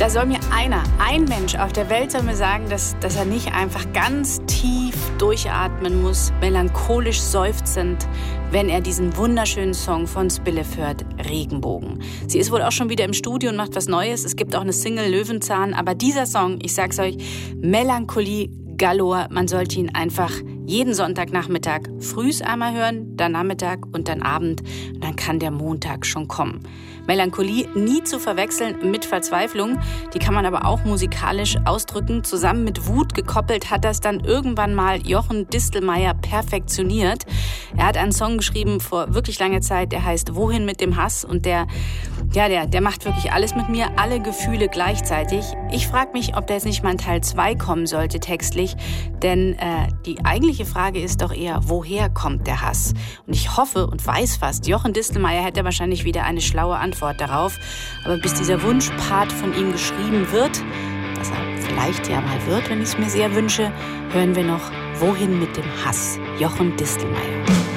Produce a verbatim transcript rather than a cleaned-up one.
Da soll mir einer, ein Mensch auf der Welt soll mir sagen, dass, dass er nicht einfach ganz tief durchatmen muss, melancholisch seufzend, wenn er diesen wunderschönen Song von Spillef hört, Regenbogen. Sie ist wohl auch schon wieder im Studio und macht was Neues. Es gibt auch eine Single, Löwenzahn. Aber dieser Song, ich sag's euch, Melancholie galore. Man sollte ihn einfach jeden Sonntagnachmittag frühs einmal hören, dann Nachmittag und dann Abend. Und dann kann der Montag schon kommen. Melancholie nie zu verwechseln mit Verzweiflung. Die kann man aber auch musikalisch ausdrücken. Zusammen mit Wut gekoppelt hat das dann irgendwann mal Jochen Distelmeier perfektioniert. Er hat einen Song geschrieben vor wirklich langer Zeit, der heißt Wohin mit dem Hass? Und der, ja, der, der macht wirklich alles mit mir, alle Gefühle gleichzeitig. Ich frage mich, ob da jetzt nicht mal ein Teil zwei kommen sollte textlich. Denn äh, die eigentliche Frage ist doch eher, woher kommt der Hass? Und ich hoffe und weiß fast, Jochen Distelmeier hätte wahrscheinlich wieder eine schlaue Antwort darauf. Aber bis dieser Wunschpart von ihm geschrieben wird, was er vielleicht ja mal wird, wenn ich es mir sehr wünsche, hören wir noch Wohin mit dem Hass? Jochen Distelmeier.